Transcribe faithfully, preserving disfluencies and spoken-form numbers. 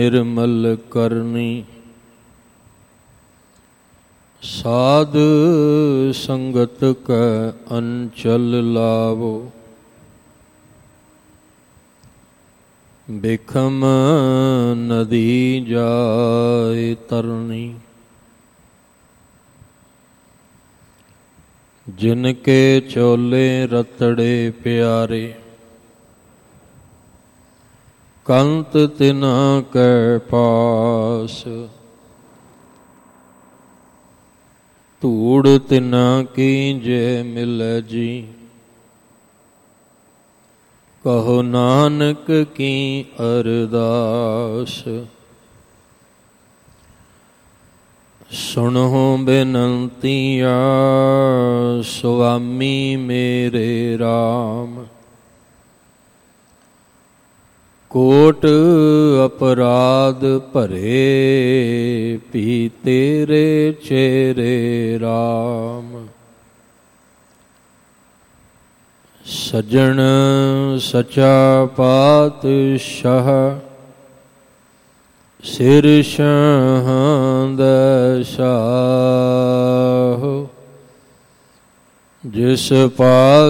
निर्मल करनी साध संगत क अंचल लावो। बिखम नदी जाए तरनी जिनके चोले रतड़े प्यारे। कंत तिना के पास धूड़ तिना की जे मिल जी। कहो नानक की अरदास। सुनो बेनंतिया स्वामी मेरे राम। कोट अपराध भरे पी तेरे चेरे राम। सजन सचा पातशाह सिर शाहद शाह। जिस पास